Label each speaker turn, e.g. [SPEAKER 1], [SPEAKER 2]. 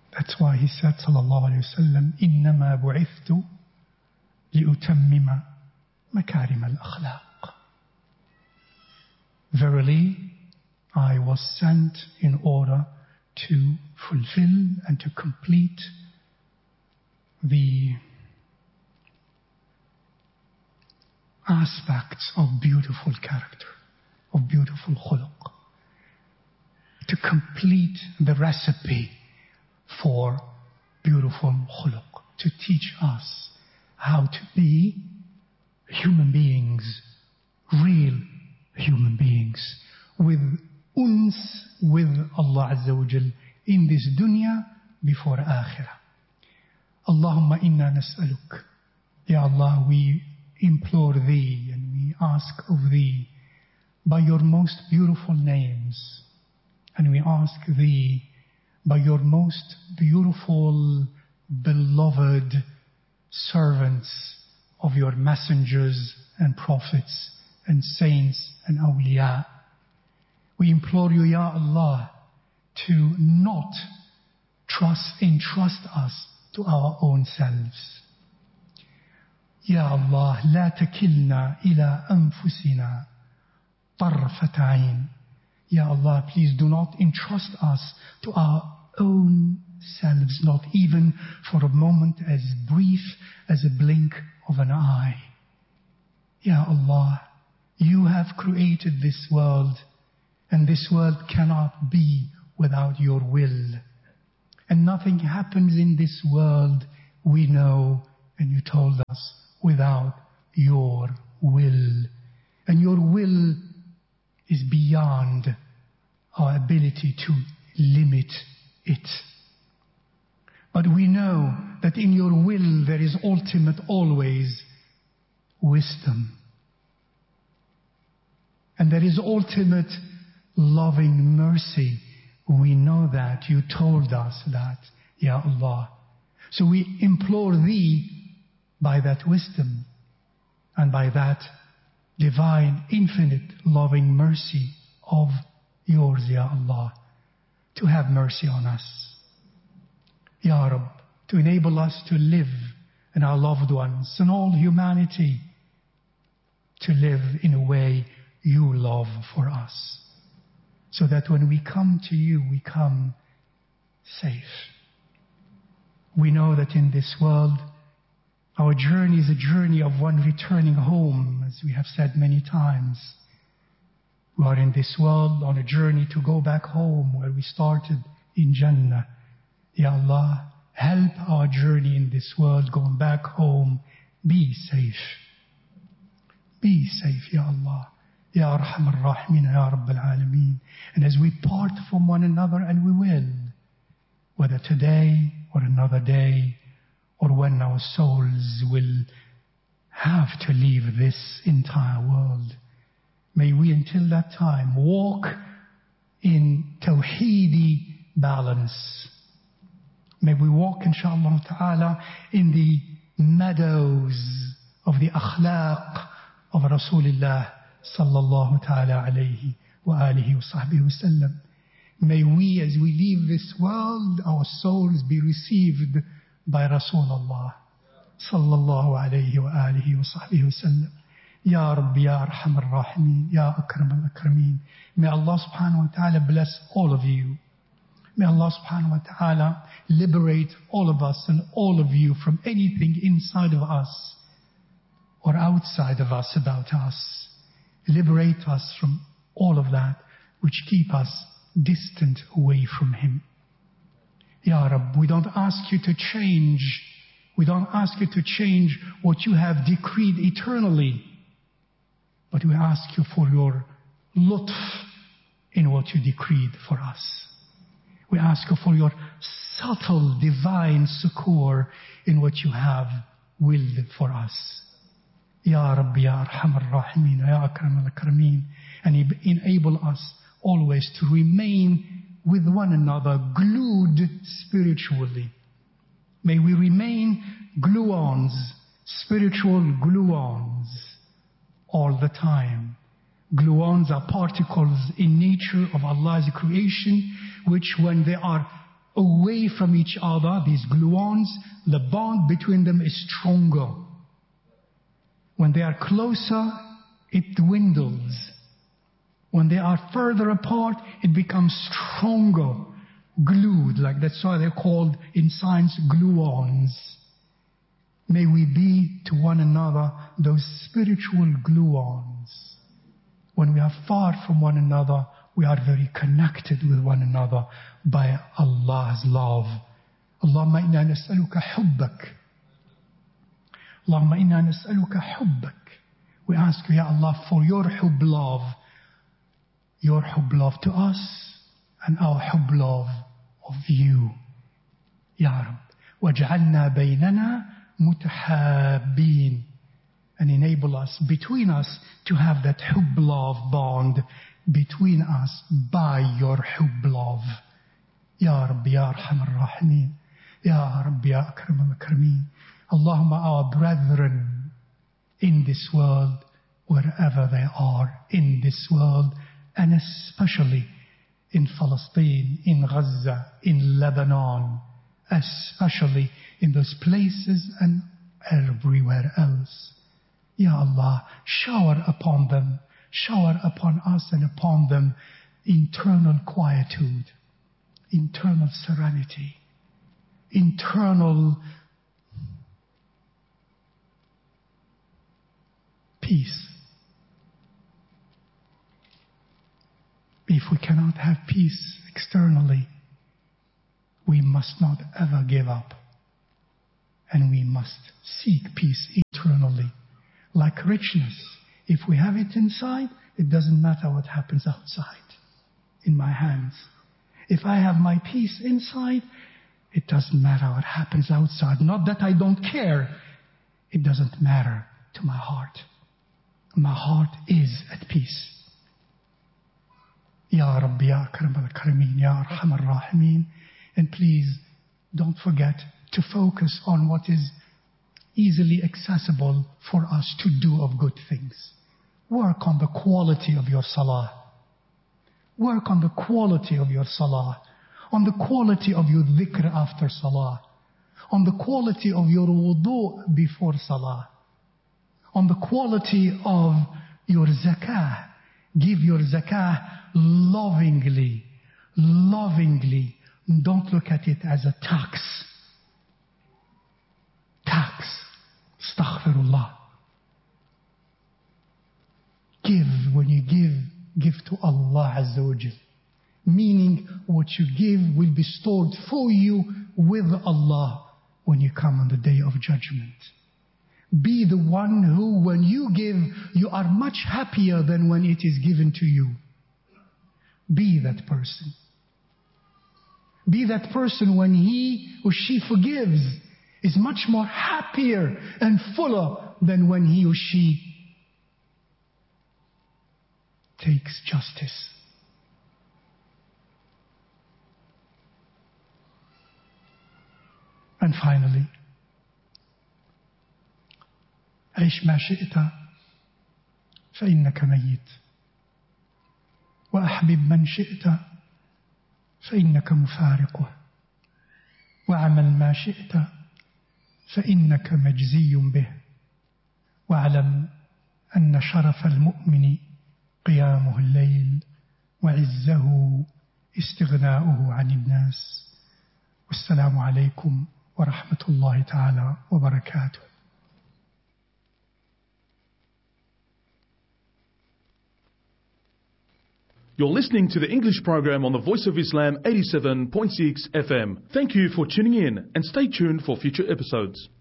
[SPEAKER 1] That's why he said, sallallahu alayhi wa sallam, إِنَّمَا بُعِثْتُ لِأُتَمِّمَ مَكَارِمَ الْأَخْلَاقِ. Verily, I was sent in order to fulfill and to complete the aspects of beautiful character, of beautiful khuluq, to complete the recipe for beautiful khuluq, to teach us how to be human beings, real human beings, with uns with Allah Azza wa Jal in this dunya before akhirah. Allahumma inna nas'aluk. Ya Allah, we implore Thee and we ask of Thee by Your most beautiful names, and we ask Thee by Your most beautiful, beloved servants of Your messengers and prophets and saints and awliya. We implore You, Ya Allah, to not entrust us to our own selves. Ya Allah, لا تكلنا إلى أنفسنا طرفة عين. Ya Allah, please do not entrust us to our own selves, not even for a moment as brief as a blink of an eye. Ya Allah, You have created this world, and this world cannot be without Your will. And nothing happens in this world, we know, and You told us, without Your will. And Your will is beyond our ability to limit it. But we know that in Your will there is ultimate always wisdom. And there is ultimate loving mercy. We know that. You told us that, Ya Allah. So we implore Thee by that wisdom and by that divine, infinite loving mercy of Yours, Ya Allah, to have mercy on us. Ya Rabb, to enable us to live, and our loved ones and all humanity to live in a way You love for us, so that when we come to You, we come safe. We know that in this world, our journey is a journey of one returning home, as we have said many times. We are in this world on a journey to go back home where we started, in Jannah. Ya Allah, help our journey in this world going back home be safe. Be safe, Ya Allah. Ya Arham Ar-Rahimin, Ya Rabb Al-Alameen. And as we part from one another, and we will, whether today or another day, or when our souls will have to leave this entire world, may we until that time walk in Tawheedi balance. May we walk, inshaAllah ta'ala, in the meadows of the akhlaq of Rasulullah sallallahu ta'ala alayhi wa alihi wa sahbihi wa sallam. May we, as we leave this world, our souls be received by Rasulullah sallallahu alayhi wa alihi wa sahbihi wa sallam. Ya Rabbi, Ya Arham Ar-Rahimin, Ya Akram Al-Akrameen. May Allah subhanahu wa ta'ala bless all of you. May Allah subhanahu wa ta'ala liberate all of us and all of you from anything inside of us or outside of us about us. Liberate us from all of that which keep us distant away from Him. Ya Rabb, we don't ask You to change. We don't ask You to change what You have decreed eternally. But we ask You for Your lutf in what You decreed for us. We ask You for Your subtle divine succour in what You have willed for us. Ya Rabbi, Ya Arham Ar-Rahimin, Ya Akram Al-Akrameen. And enable us always to remain with one another glued spiritually. May we remain gluons, spiritual gluons, all the time. Gluons are particles in nature of Allah's creation, which when they are away from each other, these gluons, the bond between them is stronger. When they are closer, it dwindles. When they are further apart, it becomes stronger, glued, like that's why they're called in science gluons. May we be to one another those spiritual gluons. When we are far from one another, we are very connected with one another by Allah's love. Allahumma inna nas'aluka hubbak. Allahumma inna nas'aluka hubbak. We ask you, Ya Allah, for your hubb love. Your hubb love to us and our hubb love of you. Ya Rabb. وَاجْعَلْنَا بَيْنَنَا مُتَحَابِّينَ. And enable us, between us, to have that hubb love bond between us by your hubb love. Ya Rabbi, Ya Arham Ar-Rahimin. Ya Rabbi, Ya Akram Al-Akrameen. Allahumma, our brethren in this world, wherever they are in this world, and especially in Palestine, in Gaza, in Lebanon, especially in those places and everywhere else. Ya Allah, shower upon them, shower upon us and upon them internal quietude, internal serenity, internal peace. If we cannot have peace externally, we must not ever give up. And we must seek peace internally. Like richness, if we have it inside, it doesn't matter what happens outside, in my hands. If I have my peace inside, it doesn't matter what happens outside. Not that I don't care. It doesn't matter to my heart. My heart is at peace. Ya Rabbi, Ya Akram Al-Akrameen, Ya Arham Ar-Rahimin. And please, don't forget to focus on what is easily accessible for us to do of good things. Work on the quality of your salah. Work on the quality of your salah. On the quality of your dhikr after salah. On the quality of your wudu before salah. On the quality of your zakah. Give your zakah lovingly. Lovingly. Don't look at it as a tax. Tax. Astaghfirullah. Give. When you give to Allah Azza wa Jal. Meaning what you give will be stored for you with Allah when you come on the day of judgment. Be the one who, when you give, you are much happier than when it is given to you. Be that person. Be that person when he or she forgives, is much more happier and fuller than when he or she takes justice. And finally, عيش ما شئت فإنك ميت وأحبب من شئت فإنك مفارقه واعمل ما شئت فإنك مجزي به واعلم أن شرف المؤمن قيامه الليل وعزه استغناؤه عن الناس والسلام عليكم ورحمة الله تعالى وبركاته.
[SPEAKER 2] You're listening to the English program on the Voice of Islam 87.6 FM. Thank you for tuning in and stay tuned for future episodes.